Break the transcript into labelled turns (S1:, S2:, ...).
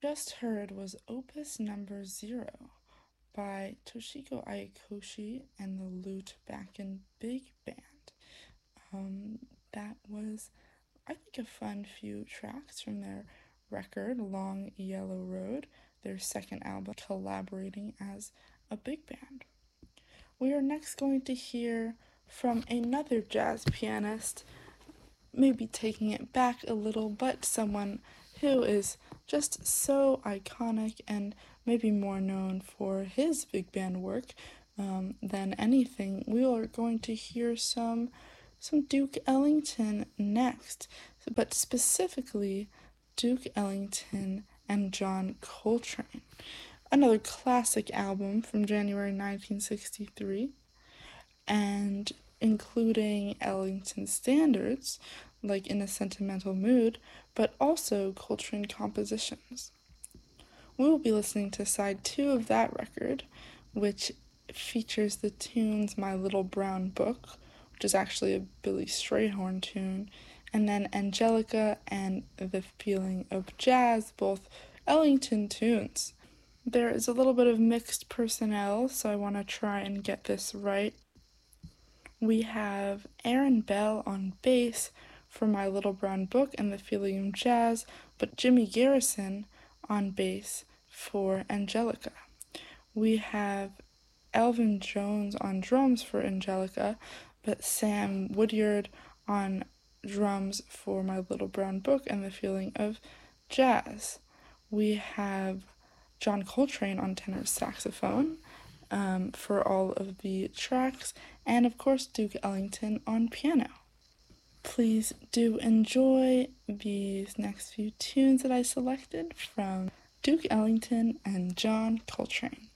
S1: Just heard was Opus Number 0 by Toshiko Ayakoshi and the Lute Bakken Big Band. That was, I think, a fun few tracks from their record, Long Yellow Road, their second album, collaborating as a big band. We are next going to hear from another jazz pianist, maybe taking it back a little, but someone who is just so iconic and maybe more known for his big band work than anything. We are going to hear some Duke Ellington next, but specifically Duke Ellington and John Coltrane. Another classic album from January 1963, and including Ellington standards, like In a Sentimental Mood, but also Coltrane compositions. We will be listening to side 2 of that record, which features the tunes My Little Brown Book, which is actually a Billy Strayhorn tune, and then Angelica and The Feeling of Jazz, both Ellington tunes. There is a little bit of mixed personnel, so I want to try and get this right. We have Aaron Bell on bass for My Little Brown Book and The Feeling of Jazz, but Jimmy Garrison on bass for Angelica. We have Elvin Jones on drums for Angelica, but Sam Woodyard on drums for My Little Brown Book and The Feeling of Jazz. We have John Coltrane on tenor saxophone for all of the tracks, and of course Duke Ellington on piano. Please do enjoy these next few tunes that I selected from Duke Ellington and John Coltrane.